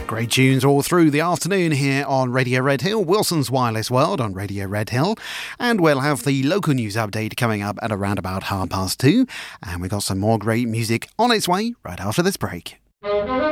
Great tunes all through the afternoon here on Radio Red Hill, Wilson's Wireless World on Radio Red Hill. And we'll have the local news update coming up at around about 2:30. And we've got some more great music on its way right after this break.